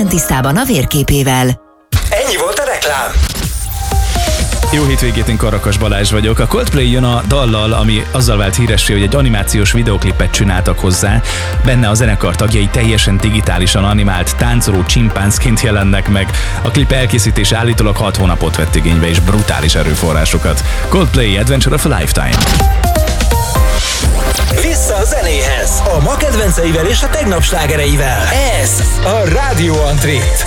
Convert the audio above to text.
legyen tisztában a vérképével. Ennyi volt a reklám. Jó hétvégét, én Karakas Balázs vagyok. A Coldplay jön a dallal, ami azzal vált híressé, hogy egy animációs videoklipet csináltak hozzá. Benne a zenekar tagjai teljesen digitálisan animált táncoló csimpánzként jelennek meg. A klip elkészítése állítólag 6 hónapot vett igénybe és brutális erőforrásokat. Coldplay Adventure of a Lifetime. Vissza a zenéhez, a ma kedvenceivel és a tegnap slágereivel. Ez a Rádió Antrit.